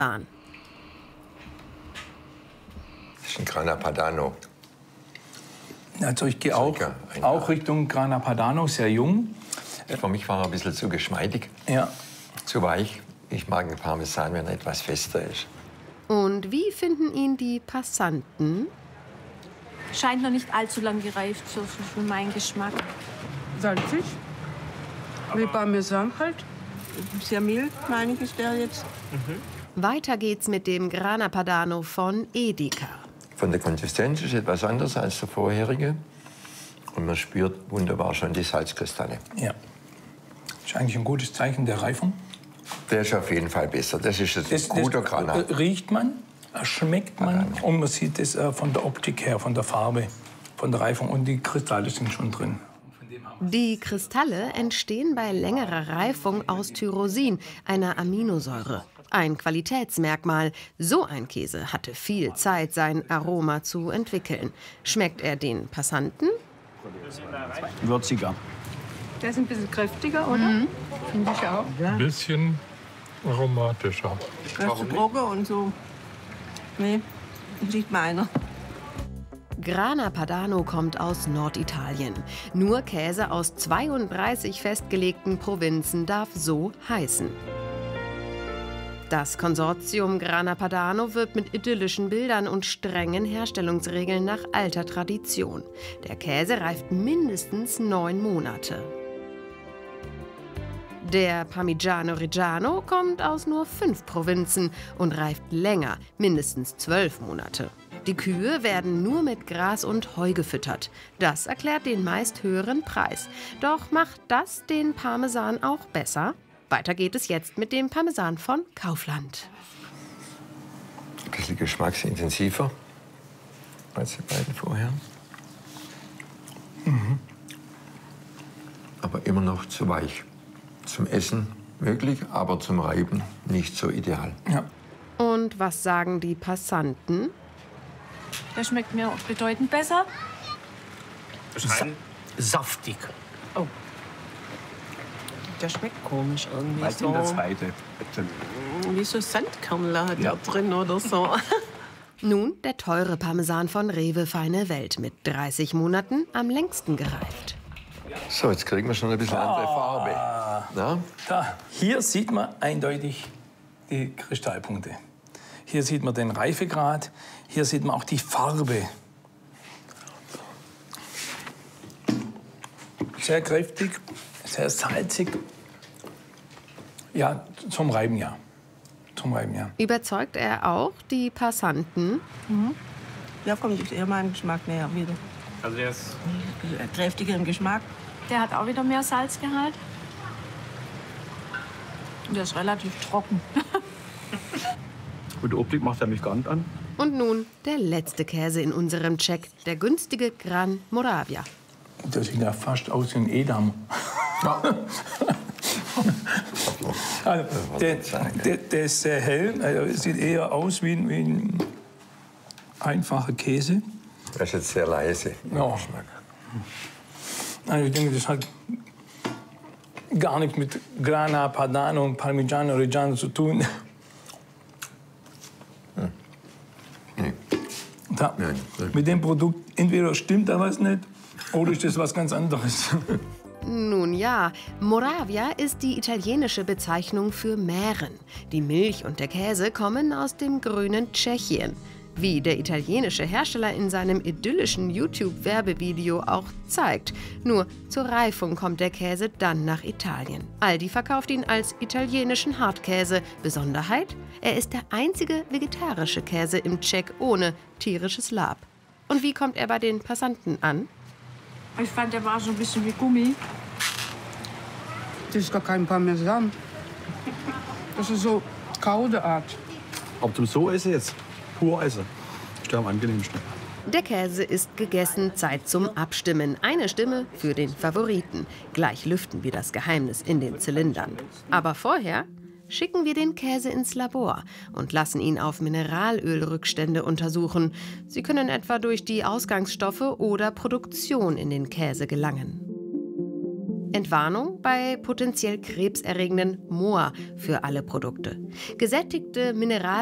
Laufbahn. Das ist ein Grana Padano. Also ich gehe auch Richtung Grana Padano, sehr jung. Für mich war er ein bisschen zu geschmeidig, ja. Zu weich. Ich mag den Parmesan, wenn er etwas fester ist. Und wie finden ihn die Passanten? Scheint noch nicht allzu lang gereift für meinen Geschmack. Salzig, wie Parmesan halt. Sehr mild, meine ich, ist der jetzt. Weiter geht's mit dem Grana Padano von Edeka. Von der Konsistenz ist etwas anders als der vorherige. Und man spürt wunderbar schon die Salzkristalle. Ja. Ist eigentlich ein gutes Zeichen der Reifung. Der ist auf jeden Fall besser. Das ist ein guter Grana. Riecht man, schmeckt man und man sieht es von der Optik her, von der Farbe, von der Reifung. Und die Kristalle sind schon drin. Die Kristalle entstehen bei längerer Reifung aus Tyrosin, einer Aminosäure. Ein Qualitätsmerkmal. So ein Käse hatte viel Zeit, sein Aroma zu entwickeln. Schmeckt er den Passanten? Würziger. Der ist ein bisschen kräftiger, oder? Finde ich auch. Ein bisschen aromatischer. Das ist trocken und so. Nee, sieht meiner. Grana Padano kommt aus Norditalien. Nur Käse aus 32 festgelegten Provinzen darf so heißen. Das Konsortium Grana Padano wirbt mit idyllischen Bildern und strengen Herstellungsregeln nach alter Tradition. Der Käse reift mindestens 9 Monate. Der Parmigiano Reggiano kommt aus nur 5 Provinzen und reift länger, mindestens 12 Monate. Die Kühe werden nur mit Gras und Heu gefüttert. Das erklärt den meist höheren Preis. Doch macht das den Parmesan auch besser? Weiter geht es jetzt mit dem Parmesan von Kaufland. Ein bisschen geschmacksintensiver als die beiden vorher. Aber immer noch zu weich. Zum Essen möglich, aber zum Reiben nicht so ideal. Ja. Und was sagen die Passanten? Der schmeckt mir bedeutend besser. Saftig. Oh. Der schmeckt komisch irgendwie. Was in der zweite? Wie so Sandkörnler hat er drin oder so. Nun der teure Parmesan von Rewe Feine Welt mit 30 Monaten am längsten gereift. So, jetzt kriegen wir schon ein bisschen andere Farbe. Na? Da, hier sieht man eindeutig die Kristallpunkte. Hier sieht man den Reifegrad, hier sieht man auch die Farbe. Sehr kräftig, sehr salzig. Ja, zum Reiben ja. Zum Reiben ja. Überzeugt er auch die Passanten? Ja, kommt eher meinem Geschmack näher wieder. Also der ist Kräftiger im Geschmack. Der hat auch wieder mehr Salzgehalt. Und der ist relativ trocken. Gute Optik macht er mich gar nicht an. Und nun der letzte Käse in unserem Check, der günstige Gran Moravia. Der sieht ja fast aus wie ein Edam. Also, der ist sehr hell, also sieht eher aus wie ein einfacher Käse. Das ist jetzt sehr leise. Ja. Also ich denke, das hat gar nichts mit Grana Padano und Parmigiano Reggiano zu tun. Nee. Da, mit dem Produkt entweder stimmt da was nicht oder ist das was ganz anderes. Nun ja, Moravia ist die italienische Bezeichnung für Mähren. Die Milch und der Käse kommen aus dem grünen Tschechien. Wie der italienische Hersteller in seinem idyllischen YouTube-Werbevideo auch zeigt. Nur zur Reifung kommt der Käse dann nach Italien. Aldi verkauft ihn als italienischen Hartkäse. Besonderheit? Er ist der einzige vegetarische Käse im Check ohne tierisches Lab. Und wie kommt er bei den Passanten an? Ich fand, der war so ein bisschen wie Gummi. Das ist gar kein Parmesan. Das ist so Kaudeart. Aber zum so essen jetzt, pur essen, ist der am angenehmsten. Der Käse ist gegessen, Zeit zum Abstimmen. Eine Stimme für den Favoriten. Gleich lüften wir das Geheimnis in den Zylindern. Aber vorher schicken wir den Käse ins Labor und lassen ihn auf Mineralölrückstände untersuchen. Sie können etwa durch die Ausgangsstoffe oder Produktion in den Käse gelangen. Entwarnung bei potenziell krebserregenden Moa für alle Produkte. Gesättigte Mineralien